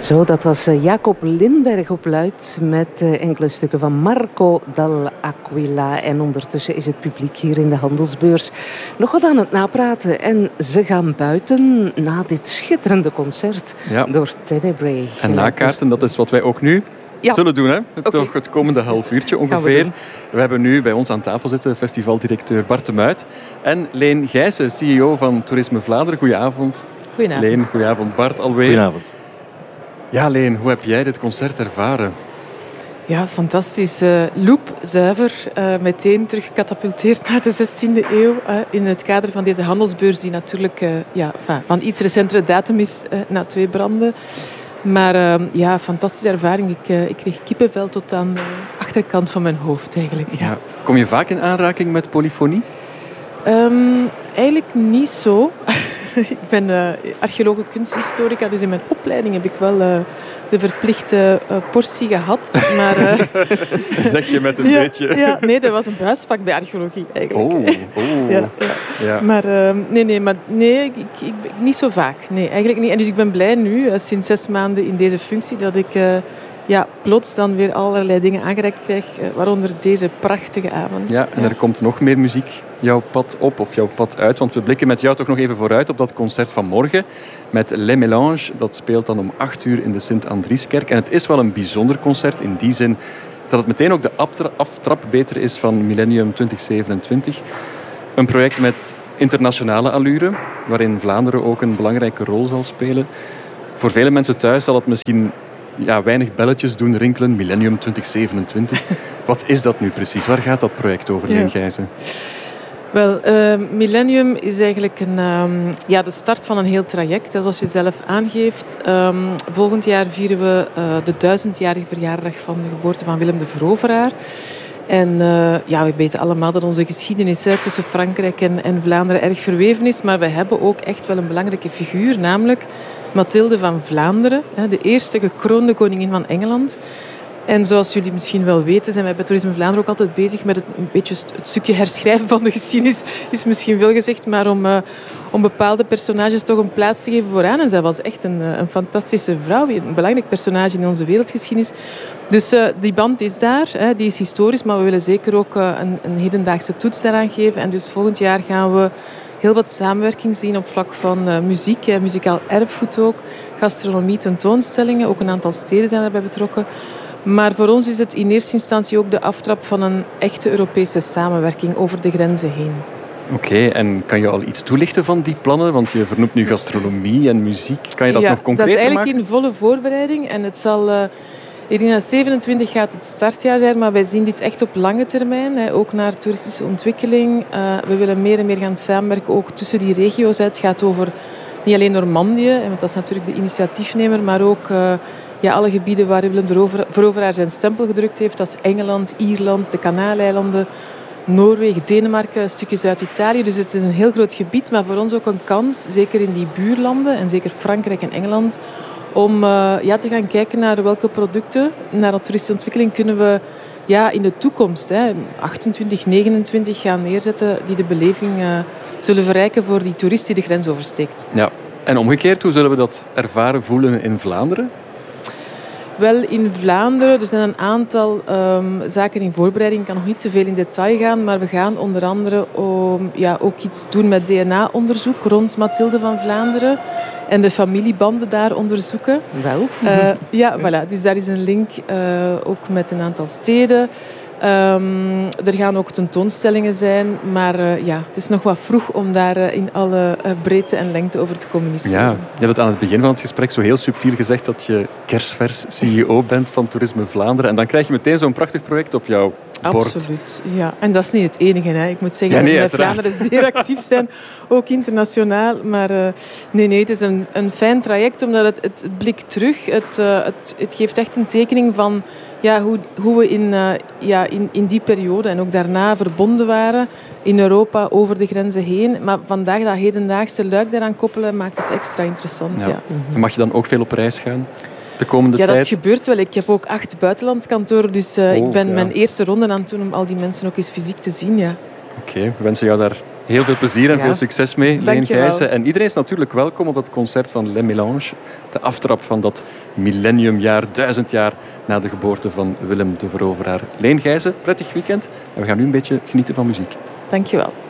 Zo, dat was Jacob Lindberg op luid met enkele stukken van Marco Dall'Aquila. En ondertussen is het publiek hier in de Handelsbeurs nog wat aan het napraten. En ze gaan buiten na dit schitterende concert door Tenebrae. En nakaarten, dat is wat wij ook nu zullen doen. Hè? Toch het komende half uurtje ongeveer. We hebben nu bij ons aan tafel zitten festivaldirecteur Bart de Muit en Leen Gijssen, CEO van Toerisme Vlaanderen. Goedenavond. Goedenavond. Leen, goedenavond. Bart alweer. Goedenavond. Ja, Leen, hoe heb jij dit concert ervaren? Ja, fantastisch. Loop, zuiver. Meteen terug naar de 16e eeuw. In het kader van deze handelsbeurs die natuurlijk van iets recentere datum is na 2 branden. Maar fantastische ervaring. Ik kreeg kippenvel tot aan de achterkant van mijn hoofd eigenlijk. Ja. Kom je vaak in aanraking met polyfonie? Eigenlijk niet zo. Ik ben archeoloog en kunsthistorica, dus in mijn opleiding heb ik wel de verplichte portie gehad. Maar, zeg je met een beetje... Ja, nee, dat was een buisvak bij archeologie eigenlijk. Ja. Maar nee, ik niet zo vaak. Nee, eigenlijk niet. En dus ik ben blij nu, sinds 6 maanden in deze functie, dat ik plots dan weer allerlei dingen aangereikt krijg, waaronder deze prachtige avond. Ja, en er komt nog meer muziek jouw pad op of jouw pad uit, want we blikken met jou toch nog even vooruit op dat concert van morgen met Les Mélanges. Dat speelt dan om 8 uur in de Sint-Andrieskerk. En het is wel een bijzonder concert in die zin dat het meteen ook de aftrap beter is van Millennium 2027. Een project met internationale allure, waarin Vlaanderen ook een belangrijke rol zal spelen. Voor vele mensen thuis zal het misschien weinig belletjes doen rinkelen. Millennium 2027. Wat is dat nu precies? Waar gaat dat project over, Leen Gijssen? Wel, Millennium is eigenlijk de start van een heel traject. Zoals je zelf aangeeft. Volgend jaar vieren we de 1000-jarige verjaardag van de geboorte van Willem de Veroveraar. En we weten allemaal dat onze geschiedenis tussen Frankrijk en Vlaanderen erg verweven is. Maar we hebben ook echt wel een belangrijke figuur, namelijk Mathilde van Vlaanderen, de eerste gekroonde koningin van Engeland. En zoals jullie misschien wel weten, zijn wij bij Toerisme Vlaanderen ook altijd bezig met een beetje het stukje herschrijven van de geschiedenis. Is misschien veel gezegd, maar om bepaalde personages toch een plaats te geven vooraan. En zij was echt een fantastische vrouw, een belangrijk personage in onze wereldgeschiedenis. Dus die band is daar, die is historisch, maar we willen zeker ook een hedendaagse toets daaraan geven. En dus volgend jaar gaan we heel wat samenwerking zien op vlak van muziek, muzikaal erfgoed ook, gastronomie, tentoonstellingen. Ook een aantal steden zijn daarbij betrokken. Maar voor ons is het in eerste instantie ook de aftrap van een echte Europese samenwerking over de grenzen heen. Oké, en kan je al iets toelichten van die plannen? Want je vernoemt nu gastronomie en muziek. Kan je dat nog concreter maken? Dat is eigenlijk in volle voorbereiding. En het zal... Ik denk dat 27 gaat het startjaar zijn, maar wij zien dit echt op lange termijn. Ook naar toeristische ontwikkeling. We willen meer en meer gaan samenwerken, ook tussen die regio's. Het gaat over niet alleen Normandië, want dat is natuurlijk de initiatiefnemer, maar ook alle gebieden waar Willem de Veroveraar zijn stempel gedrukt heeft. Dat is Engeland, Ierland, de Kanaaleilanden, Noorwegen, Denemarken, een stukje Zuid-Italië. Dus het is een heel groot gebied, maar voor ons ook een kans, zeker in die buurlanden, en zeker Frankrijk en Engeland, om te gaan kijken naar welke producten, naar de toeristische ontwikkeling, kunnen we in de toekomst, 28, 29, gaan neerzetten die de beleving zullen verrijken voor die toerist die de grens oversteekt. Ja. En omgekeerd, hoe zullen we dat ervaren, voelen in Vlaanderen? Wel, in Vlaanderen, er zijn een aantal zaken in voorbereiding. Ik kan nog niet te veel in detail gaan, maar we gaan onder andere ook iets doen met DNA-onderzoek rond Mathilde van Vlaanderen en de familiebanden daar onderzoeken. Wel. Voilà. Dus daar is een link ook met een aantal steden. Er gaan ook tentoonstellingen zijn, maar het is nog wat vroeg om daar in alle breedte en lengte over te communiceren. Ja, je hebt het aan het begin van het gesprek zo heel subtiel gezegd dat je kersvers CEO bent van Toerisme Vlaanderen. En dan krijg je meteen zo'n prachtig project op jouw bord. Absoluut, ja. En dat is niet het enige. Hè. Ik moet zeggen dat we bij Vlaanderen zeer actief zijn, ook internationaal. Maar nee, het is een fijn traject, omdat het blikt terug. Het geeft echt een tekening van hoe we in die periode en ook daarna verbonden waren in Europa over de grenzen heen. Maar vandaag dat hedendaagse luik daaraan koppelen maakt het extra interessant. Ja. En mag je dan ook veel op reis gaan de komende tijd? Ja, dat gebeurt wel. Ik heb ook 8 buitenlandskantoren, dus ik ben mijn eerste ronde aan het doen om al die mensen ook eens fysiek te zien. Ja. Oké, we wensen jou daar Heel veel plezier en veel succes mee, Leen Gijzen. En iedereen is natuurlijk welkom op dat concert van Les Mélanges. De aftrap van dat millenniumjaar, 1000 jaar na de geboorte van Willem de Veroveraar. Leen Gijzen, prettig weekend. En we gaan nu een beetje genieten van muziek. Dankjewel.